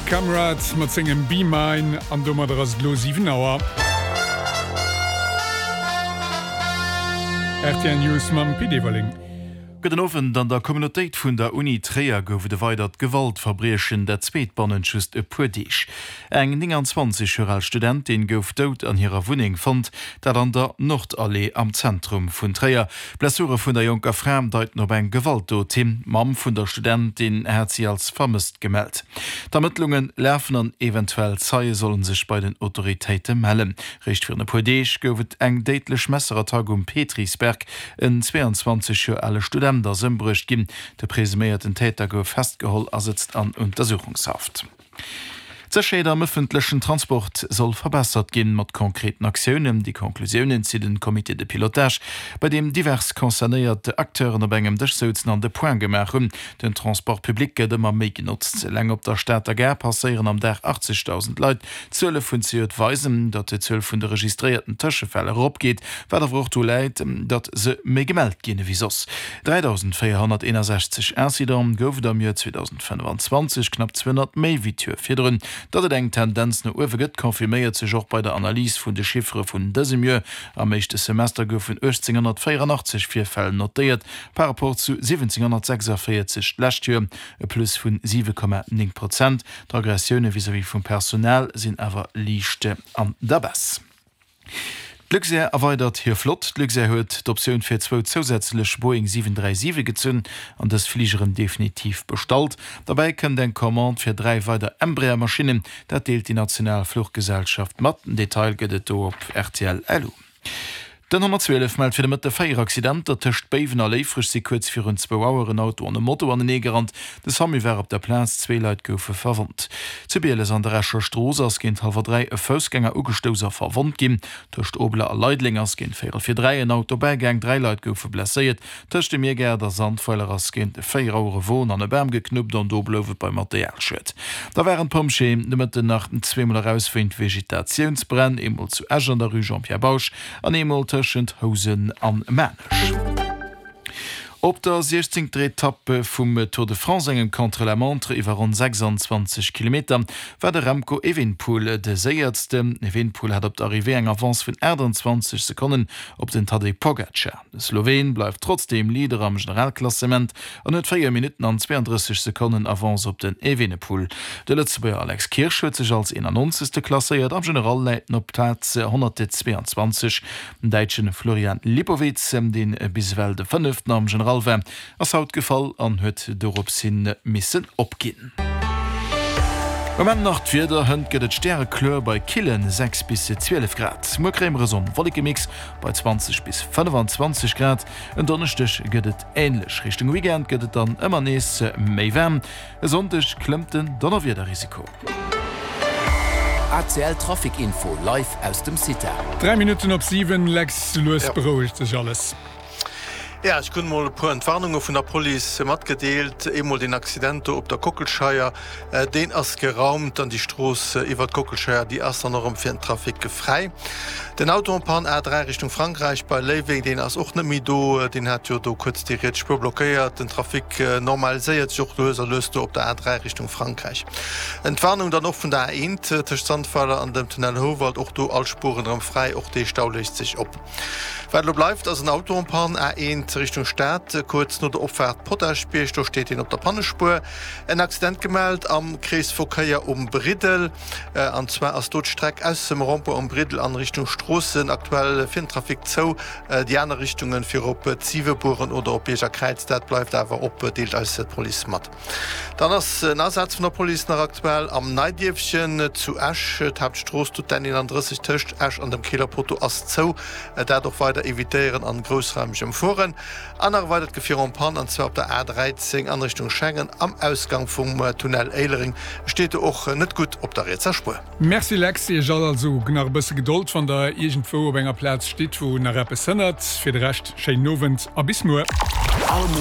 Kamerad mat engem B-Mine an dummer ass Glo 7 Auer. RTL News mam PD-Walling. Gëtten offen an der Communitéit vun der Uni Trier gouf de weitert Gewaltverbrechen der Zzweetbannenschust e puerdeich. Eng 29 Studentin gouf dout an hireer Wuning fand, dat an der Nordallee am Zentrum vun Trier. Blessure vun der Junker Fram deuten op eng Gewalttoteam, Mam vun der Studentin hat sie als vermisst gemeldt. D'Ermittlungen läfen an eventuell Zeie sollen sech bei den Autoritéite mellen. Richt fir de puerdeich goufet eng deitlech Messeratag Petrisberg en 22 Studenten der Symbrücht ginn. De presumierten Täter gouf festgeholl ersetzt an Untersuchungshaft. Zerscheder am öffentlichen Transport soll verbessert gehen mit konkreten Aktionen. Die Konklusionen zu den Komitee de Pilotage, bei dem divers konzernierte Akteure auf engem Durchsetzen an de Point gemacht haben. Den Transportpublik geht immer mehr genutzt. Länger op der Stadt der Gär passieren am Tag 80.000 Leute. 12 von sie weisen, dass die 12 von der registrierten Taschenfälle abgeht, weil der Wort leid, dass sie mehr gemeldet gehen wie sonst. 3.461 Incidenten goufen am Jahr 2025 knapp 200 mehr wie Türfedern. Dat et eng Tendenz no uwergëtt konfirméiert sech joch bei der Analyse vun de Chiffre vun dësem Jahr. Am meeschte Semester gouf vun 1884 4 Fälle notiert, par rapport zu 1746 Lächtür, e plus vun 7,9%. D'Aggressioune vis-à-vis vum Personal sinn awer liichte an der Bass. Luxair erweitert hier flott. Luxair huet d'Option fir 2 zusätzlich Boeing 737 gezünn an des Fliegeren definitiv bestalt. Dabei können den Kommand fir 3 weiter Embraer-Maschinen, dat deelt die Nationale Fluggesellschaft mat. Detail gëtt op RTL LU. Den 112 meldt fir de mat de Feierakcident, der töcht Beven allee frisch si kurz fir un 2 Aueren Auto an de Motto an den Negerrand, des Hamiwer op der Platz 2 Leiit goufe verwont. Zu Bieles an der Rescher Stroos ass ginint halfer 3 e Fausgänger ugestoser verwont gin, töcht Obler a Leitlingers ginint 4 en Auto beigang 3 Leiit goufe blessiert, töcht de Meerger der Sandfeuler ass ginint 4 Euro Wohn an e Bärm geknuppt an doblowe bei Materialschritt. Da wären Pomscheem de mit den nach den 2 Mal herausfind Vegetationsbrenn, emol zu Äger an der Rue Jean-Pierre Bausch, an emol Hosen an Mänesch. Op der 16. Etappe vum Tour de France engen contre la Montre iwwer rund 26 km war der Remco Evenepoel de séiertste. Evenepoel hat op der Arrivé eng Avance vun 21 Sekunden op den Tadej Pogacar. De Slowen bleif trotzdem Leader am Generalklassement an net 4 Minuten an 32 Sekunden Avance op den Evenepoel. De Lützebauer Alex Kirsch huet sech als 91. klasseiert am Generalleiten op Platz 122. Den Deitschen Florian Lipowitz den biswel de 5. am General ass haut gefall an huet dorop sinn missen opginn. Moment nach d'Wieder hënnt gët et Sterrekleur bei Killen 6 bis 12 Grad. Mokrémere Sonn Wollemix bei 20 bis 25 Grad. En Donnerstech gëtt et ähnlech. Richtung Weekend gëtt et dann ëmmer nees méi wärm. E Sonntech klemmten Donner wieder Risiko. ACL Trafikinfo live aus dem City. 3 Minuten op 7 Lex Louis beruhigt sech alles. Ja, ich kun mal paar Entwarnungen von der Polizei mat gedeelt, einmal den Accidente op der Kockelscheier, den as geraumt an die Straße iwwer Kockelscheier, die erst noch um Trafik gefrei. Den Autobahn A3 Richtung Frankreich bei Lewing, den as auch nicht do, den hat ja do kurz die Redspur blockiert, den Trafik normalisiert sich löst op der A3 Richtung Frankreich. Entwarnung dann noch von der A1, der Standfaller an dem Tunnel Howald, auch do all Spuren frei, auch die Stau löst sich op. Weil du bleibt als ein Autobahn A1 Richtung Stadt, kurz nur der Opfahrt Potterspiel, da steht ihn auf der Pannenspur. Ein Accident gemeldet am Kreis Verkehr um Bridel, und zwar als Strecke aus dem Rampe um Bridel an Richtung Straßen. Aktuell findet Trafik zu, die anderen Richtungen für ob Zieveburen oder ob Begerkreuz, das bleibt aber abdeelt als Polizei matt. Dann ist ein Ersatz von der Polizei noch aktuell am Neidjäfchen zu Asch, die Hauptstraße tut dann in an 30 Tisch, Asch an dem Kielerporto ist zu, dadurch weiter evitieren an großräumigem Foren. Anerweitet gefir an Pan an zwar op der A13 an Richtung Schengen am Ausgang vum Tunnel Eilering steht och net gut op der Rezerspur. Merci Lex, ihr soll also nach bësse Geduld van der Igentfo op enger Platz steht, wo nach Rappe sënnert, fir d recht Schein Novent a bis Mo.